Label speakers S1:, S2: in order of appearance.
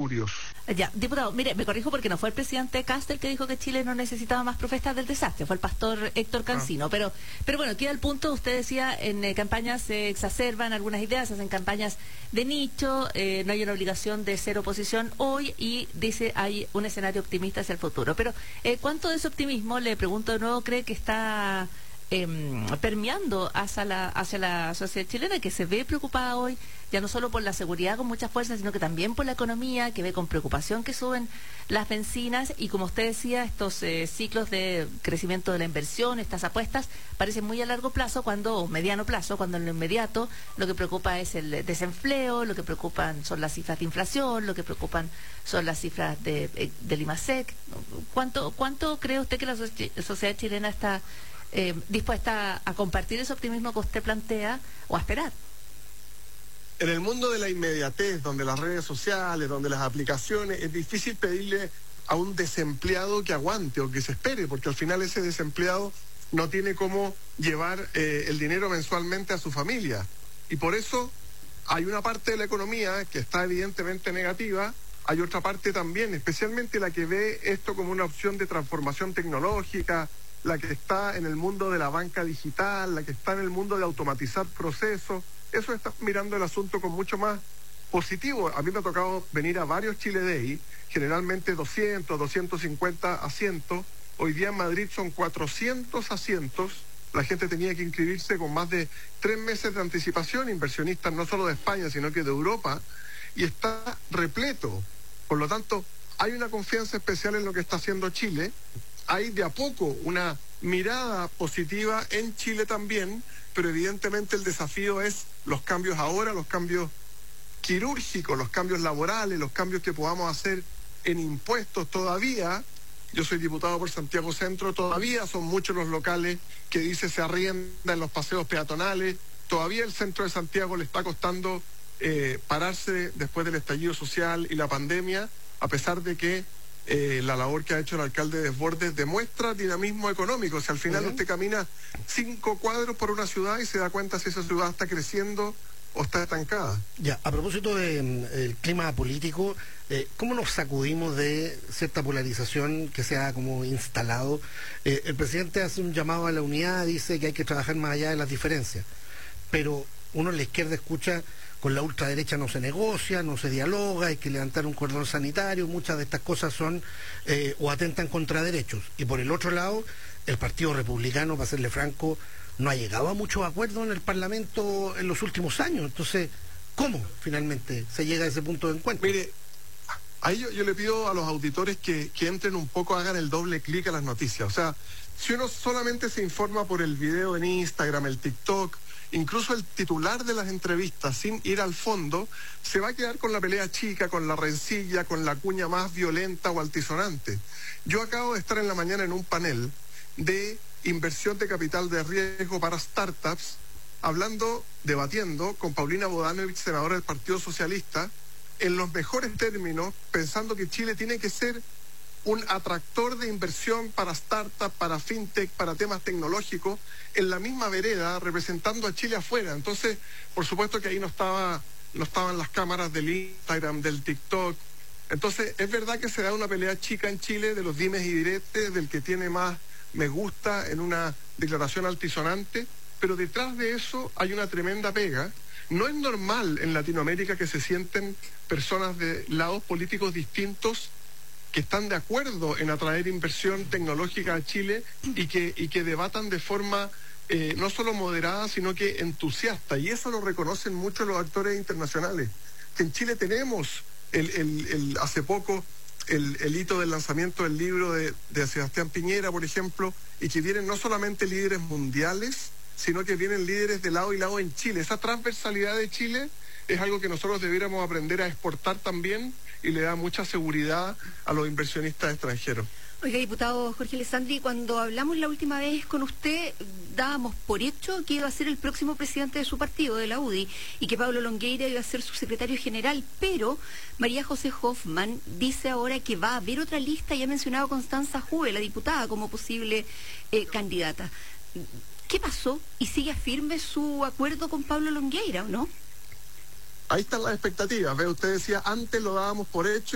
S1: espurios.
S2: Ya, diputado, mire, me corrijo porque no fue el presidente Kast el que dijo que Chile no necesitaba más profetas del desastre, fue el pastor Héctor Cancino. Pero bueno, queda el punto, usted decía, en campañas se exacerban algunas ideas, se hacen campañas de nicho, no hay una obligación de ser oposición hoy y dice hay un escenario optimista hacia el futuro. Pero, ¿cuánto de ese optimismo, le pregunto de nuevo, cree que está permeando hacia la sociedad chilena, que se ve preocupada hoy ya no solo por la seguridad con mucha fuerza, sino que también por la economía, que ve con preocupación que suben las bencinas y, como usted decía, estos ciclos de crecimiento de la inversión, estas apuestas parecen muy a largo plazo o mediano plazo, cuando en lo inmediato lo que preocupa es el desempleo, lo que preocupan son las cifras de inflación, lo que preocupan son las cifras del IMASEC. ¿Cuánto cree usted que la sociedad chilena está dispuesta a compartir ese optimismo que usted plantea o a esperar?
S1: En el mundo de la inmediatez, donde las redes sociales, donde las aplicaciones, es difícil pedirle a un desempleado que aguante o que se espere, porque al final ese desempleado no tiene cómo llevar el dinero mensualmente a su familia. Y por eso hay una parte de la economía que está evidentemente negativa, hay otra parte también, especialmente la que ve esto como una opción de transformación tecnológica, la que está en el mundo de la banca digital, la que está en el mundo de automatizar procesos. Eso está mirando el asunto con mucho más positivo. A mí me ha tocado venir a varios Chile Day, generalmente 200, 250 asientos. Hoy día en Madrid son 400 asientos. La gente tenía que inscribirse con más de 3 meses de anticipación, inversionistas no solo de España, sino que de Europa, y está repleto. Por lo tanto, hay una confianza especial en lo que está haciendo Chile. Hay de a poco una mirada positiva en Chile también, pero evidentemente el desafío es los cambios ahora, los cambios quirúrgicos, los cambios laborales, los cambios que podamos hacer en impuestos. Todavía, yo soy diputado por Santiago Centro, todavía son muchos los locales que dice se arrienda en los paseos peatonales, todavía el centro de Santiago le está costando pararse después del estallido social y la pandemia, a pesar de que la labor que ha hecho el alcalde Desbordes demuestra dinamismo económico. Si al final usted camina 5 cuadros por una ciudad y se da cuenta si esa ciudad está creciendo o está estancada.
S3: Ya, a propósito del clima político, ¿cómo nos sacudimos de cierta polarización que se ha como instalado? El presidente hace un llamado a la unidad, dice que hay que trabajar más allá de las diferencias, pero uno en la izquierda escucha: con la ultraderecha no se negocia, no se dialoga, hay que levantar un cordón sanitario, muchas de estas cosas son o atentan contra derechos. Y por el otro lado, el Partido Republicano, para serle franco, no ha llegado a muchos acuerdos en el Parlamento en los últimos años. Entonces, ¿cómo finalmente se llega a ese punto de encuentro?
S1: Mire, ahí yo le pido a los auditores que entren un poco, hagan el doble clic a las noticias. O sea, si uno solamente se informa por el video en Instagram, el TikTok, incluso el titular de las entrevistas, sin ir al fondo, se va a quedar con la pelea chica, con la rencilla, con la cuña más violenta o altisonante. Yo acabo de estar en la mañana en un panel de inversión de capital de riesgo para startups, debatiendo con Paulina Bodanovich, senadora del Partido Socialista, en los mejores términos, pensando que Chile tiene que ser un atractor de inversión para startups, para fintech, para temas tecnológicos, en la misma vereda, representando a Chile afuera. Entonces, por supuesto que ahí no estaban las cámaras del Instagram, del TikTok. Entonces, es verdad que se da una pelea chica en Chile de los dimes y diretes, del que tiene más me gusta en una declaración altisonante, pero detrás de eso hay una tremenda pega. No es normal en Latinoamérica que se sienten personas de lados políticos distintos que están de acuerdo en atraer inversión tecnológica a Chile y que debatan de forma no solo moderada, sino que entusiasta. Y eso lo reconocen mucho los actores internacionales. Que en Chile tenemos hace poco el hito del lanzamiento del libro de Sebastián Piñera, por ejemplo, y que vienen no solamente líderes mundiales, sino que vienen líderes de lado y lado en Chile. Esa transversalidad de Chile es algo que nosotros debiéramos aprender a exportar también, y le da mucha seguridad a los inversionistas extranjeros.
S4: Oiga, diputado Jorge Alessandri, cuando hablamos la última vez con usted, dábamos por hecho que iba a ser el próximo presidente de su partido, de la UDI, y que Pablo Longueira iba a ser su secretario general, pero María José Hoffman dice ahora que va a haber otra lista y ha mencionado a Constanza Juve, la diputada, como posible candidata. ¿Qué pasó? ¿Y sigue firme su acuerdo con Pablo Longueira o no?
S1: Ahí están las expectativas. Ve, usted decía, antes lo dábamos por hecho